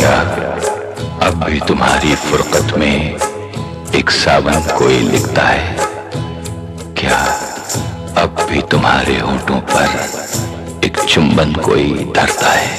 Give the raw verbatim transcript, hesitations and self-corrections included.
क्या अब भी तुम्हारी फुरकत में एक सावन कोई लिखता है? क्या अब भी तुम्हारे होठों पर एक चुंबन कोई धरता है?